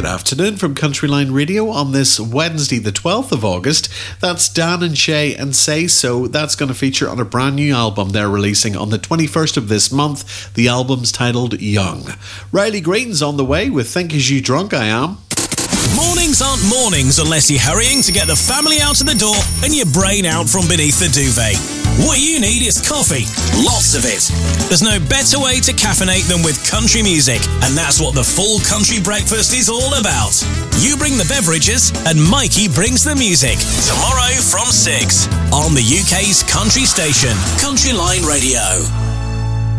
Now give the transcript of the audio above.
Good afternoon from Countryline Radio on this Wednesday, the 12th of August. That's Dan and Shay and Say So. That's going to feature on a brand new album they're releasing on the 21st of this month. The album's titled Young. Riley Green's on the way with Think As You Drunk I Am. Mornings aren't mornings unless you're hurrying to get the family out of the door and your brain out from beneath the duvet. What you need is coffee, lots of it. There's no better way to caffeinate than with country music, and that's what the full country breakfast is all about. You bring the beverages and Mikey brings the music. Tomorrow from 6 on the UK's country station, Countryline Radio.